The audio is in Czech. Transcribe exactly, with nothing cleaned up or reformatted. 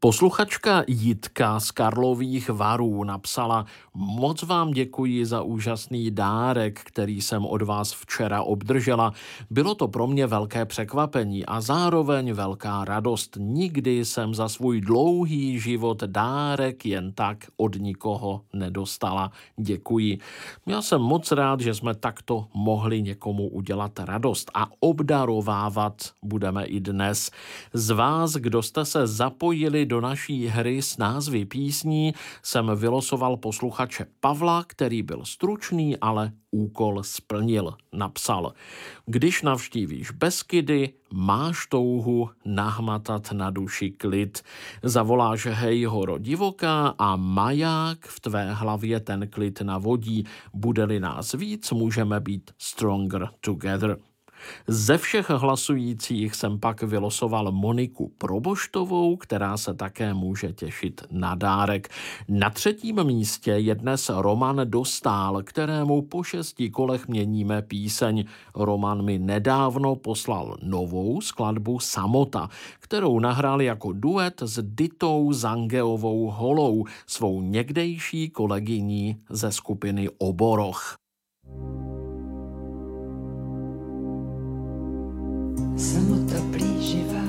Posluchačka Jitka z Karlových Varů napsala: Moc vám děkuji za úžasný dárek, který jsem od vás včera obdržela. Bylo to pro mě velké překvapení a zároveň velká radost. Nikdy jsem za svůj dlouhý život dárek jen tak od nikoho nedostala. Děkuji. Já jsem moc rád, že jsme takto mohli někomu udělat radost a obdarovávat budeme i dnes. Z vás, kdo jste se zapojili do naší hry s názvy písní, jsem vylosoval posluchače Pavla, který byl stručný, ale úkol splnil. Napsal: Když navštívíš Beskydy, máš touhu nahmatat na duši klid. Zavoláš Hej horo divoká a maják v tvé hlavě ten klid navodí. Bude-li nás víc, můžeme být stronger together. Ze všech hlasujících jsem pak vylosoval Moniku Proboštovou, která se také může těšit na dárek. Na třetím místě je dnes Roman Dostál, kterému po šesti kolech měníme píseň. Roman mi nedávno poslal novou skladbu Samota, kterou nahrál jako duet s Ditou Zangeovou Holou, svou někdejší kolegyní ze skupiny Oboroch. Samota plíživá